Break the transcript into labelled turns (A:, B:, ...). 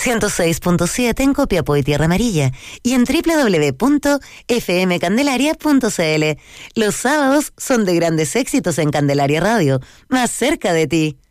A: 106.7 en Copiapó y Tierra Amarilla y en www.fmcandelaria.cl. Los sábados son de grandes éxitos en Candelaria Radio, más cerca de ti.